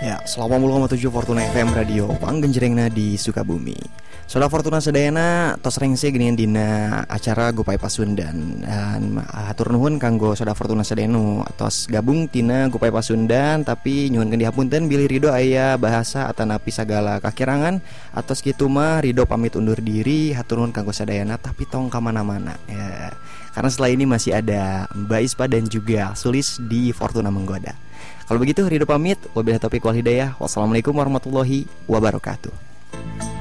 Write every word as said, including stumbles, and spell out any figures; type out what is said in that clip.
Ya, selamat puluh koma tujuh Fortuna F M Radio Panggenjrengna di Sukabumi. Soda Fortuna sedayana tos rengse geuningan dina acara Gupay Pasundan. Dan hatur nuhun kanggo Soda Fortuna sedayana tos gabung tina Gupay Pasundan, tapi nyuhunkeun dihapunten bilih Ridho aya bahasa atanapi sagala kakirangan. Atos kitu mah Ridho pamit undur diri, hatur nuhun kanggo sadayana tapi tong ka mana-mana ya. Karena setelah ini masih ada Mbak Ispa dan juga Sulis di Fortuna Menggoda. Kalau begitu Ridho pamit, wabillahi taufiq wal hidayah. Wassalamualaikum warahmatullahi wabarakatuh.